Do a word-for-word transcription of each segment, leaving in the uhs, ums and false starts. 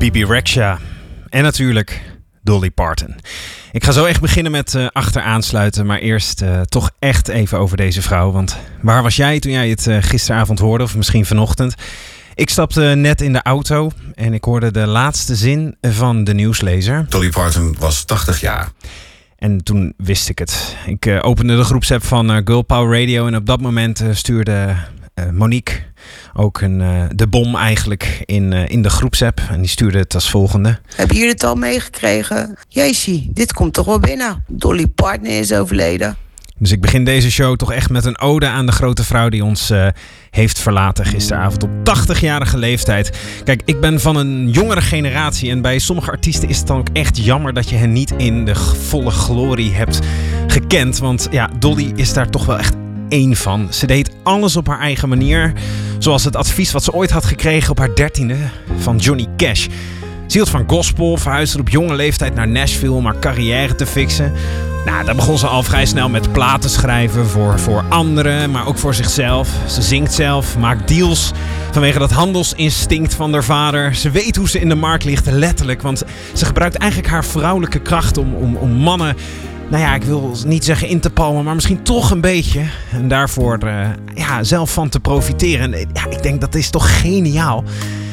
Bebe Rexha en natuurlijk Dolly Parton. Ik ga zo echt beginnen met uh, achteraansluiten, maar eerst uh, toch echt even over deze vrouw. Want waar was jij toen jij het uh, gisteravond hoorde, of misschien vanochtend? Ik stapte net in de auto en ik hoorde de laatste zin van de nieuwslezer. Dolly Parton was tachtig jaar. En toen wist ik het. Ik uh, opende de groepsapp van uh, Girl Power Radio en op dat moment uh, stuurde uh, Monique ook een, uh, de bom eigenlijk in, uh, in de groepsapp. En die stuurde het als volgende. Hebben jullie het al meegekregen? Jezus, dit komt toch wel binnen. Dolly Parton is overleden. Dus ik begin deze show toch echt met een ode aan de grote vrouw die ons uh, heeft verlaten gisteravond op tachtigjarige leeftijd. Kijk, ik ben van een jongere generatie en bij sommige artiesten is het dan ook echt jammer dat je hen niet in de volle glorie hebt gekend. Want ja, Dolly is daar toch wel echt één van. Ze deed alles op haar eigen manier. Zoals het advies wat ze ooit had gekregen op haar dertiende van Johnny Cash. Ze hield van gospel, verhuisde op jonge leeftijd naar Nashville om haar carrière te fixen. Nou, daar begon ze al vrij snel met platen schrijven voor, voor anderen, maar ook voor zichzelf. Ze zingt zelf, maakt deals vanwege dat handelsinstinct van haar vader. Ze weet hoe ze in de markt ligt, letterlijk. Want ze gebruikt eigenlijk haar vrouwelijke kracht om, om, om mannen, nou ja, ik wil niet zeggen in te palmen, maar misschien toch een beetje. En daarvoor uh, ja, zelf van te profiteren. En ja, ik denk dat is toch geniaal.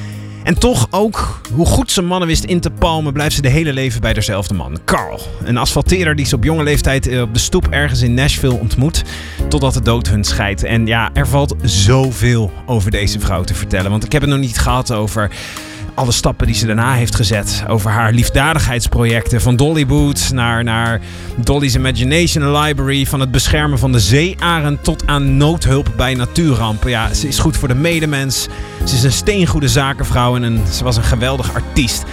En toch ook, hoe goed ze mannen wist in te palmen, blijft ze de hele leven bij dezelfde man. Carl, een asfalteerder die ze op jonge leeftijd op de stoep ergens in Nashville ontmoet, totdat de dood hun scheidt. En ja, er valt zoveel over deze vrouw te vertellen. Want ik heb het nog niet gehad over alle stappen die ze daarna heeft gezet. Over haar liefdadigheidsprojecten. Van Dollywood naar, naar Dolly's Imagination Library. Van het beschermen van de zeearend tot aan noodhulp bij natuurrampen. Ja, ze is goed voor de medemens. Ze is een steengoede zakenvrouw en een, ze was een geweldig artiest.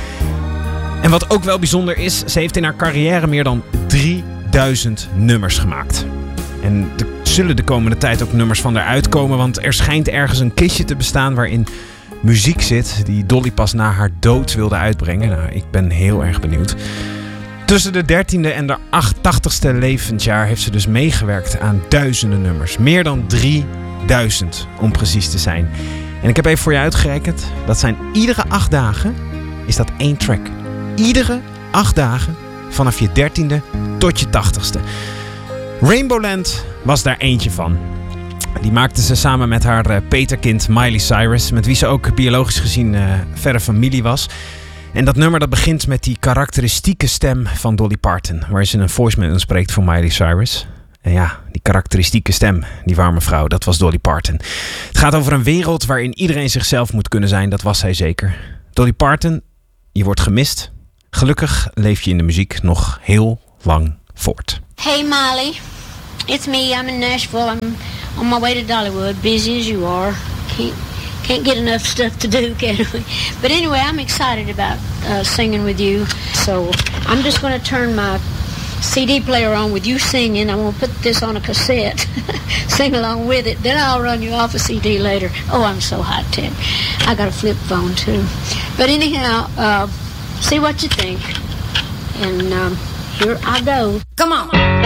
En wat ook wel bijzonder is, ze heeft in haar carrière meer dan drieduizend nummers gemaakt. En er zullen de komende tijd ook nummers van haar uitkomen, want er schijnt ergens een kistje te bestaan waarin muziek zit die Dolly pas na haar dood wilde uitbrengen. Nou, ik ben heel erg benieuwd. Tussen de dertiende en de tachtigste levensjaar heeft ze dus meegewerkt aan duizenden nummers. Meer dan drieduizend om precies te zijn. En ik heb even voor je uitgerekend. Dat zijn iedere acht dagen is dat één track. Iedere acht dagen vanaf je dertiende tot je tachtigste. Rainbowland was daar eentje van. Die maakte ze samen met haar uh, peterkind Miley Cyrus, met wie ze ook biologisch gezien uh, verre familie was. En dat nummer dat begint met die karakteristieke stem van Dolly Parton, waar ze een voicemail spreekt voor Miley Cyrus. En ja, die karakteristieke stem, die warme vrouw, dat was Dolly Parton. Het gaat over een wereld waarin iedereen zichzelf moet kunnen zijn, dat was zij zeker. Dolly Parton, je wordt gemist. Gelukkig leef je in de muziek nog heel lang voort. Hey Miley, it's me, I'm in Nashville, I'm on my way to Dollywood, busy as you are. Can't, can't get enough stuff to do, can we? But anyway, I'm excited about uh, singing with you. So I'm just going to turn my C D player on with you singing. I'm going to put this on a cassette. Sing along with it. Then I'll run you off a C D later. Oh, I'm so high-tech. I got a flip phone, too. But anyhow, uh, see what you think. And um, here I go. Come on.